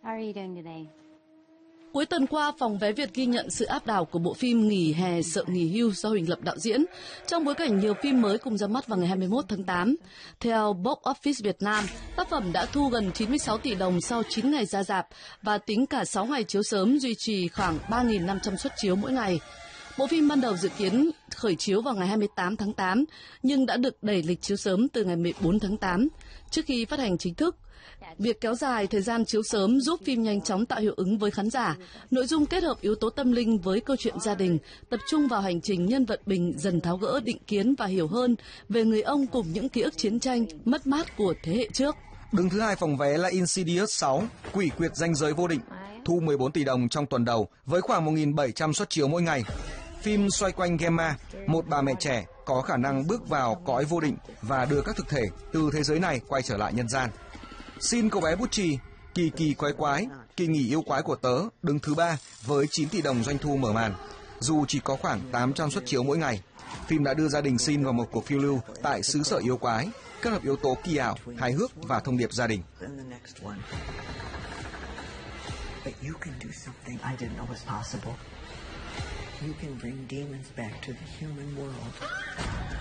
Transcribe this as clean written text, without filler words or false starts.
How are you doing today? Cuối tuần qua, phòng vé Việt ghi nhận sự áp đảo của bộ phim Nghỉ hè sợ nghỉ hưu do Huỳnh Lập đạo diễn, trong bối cảnh nhiều phim mới cùng ra mắt vào ngày 21 tháng 8. Theo Box Office Việt Nam, tác phẩm đã thu gần 96 tỷ đồng sau 9 ngày ra rạp và tính cả 6 ngày chiếu sớm duy trì khoảng 3.500 suất chiếu mỗi ngày. Bộ phim ban đầu dự kiến khởi chiếu vào ngày 28 tháng 8, nhưng đã được đẩy lịch chiếu sớm từ ngày 14 tháng 8, trước khi phát hành chính thức. Việc kéo dài thời gian chiếu sớm giúp phim nhanh chóng tạo hiệu ứng với khán giả. Nội dung kết hợp yếu tố tâm linh với câu chuyện gia đình, tập trung vào hành trình nhân vật Bình dần tháo gỡ định kiến và hiểu hơn về người ông cùng những ký ức chiến tranh, mất mát của thế hệ trước. Đứng thứ hai phòng vé là Insidious 6, Quỷ quyệt ranh giới vô định, thu 14 tỷ đồng trong tuần đầu với khoảng 1.700 suất chiếu mỗi ngày. Phim xoay quanh Gemma, một bà mẹ trẻ có khả năng bước vào cõi vô định và đưa các thực thể từ thế giới này quay trở lại nhân gian. Xin cậu bé bút chì, kỳ kỳ quái quái, kỳ nghỉ yêu quái của tớ đứng thứ ba với 9 tỷ đồng doanh thu mở màn. Dù chỉ có khoảng 800 suất chiếu mỗi ngày, phim đã đưa gia đình Sin vào một cuộc phiêu lưu tại xứ sở yêu quái, kết hợp yếu tố kỳ ảo, hài hước và thông điệp gia đình. You can bring demons back to the human world.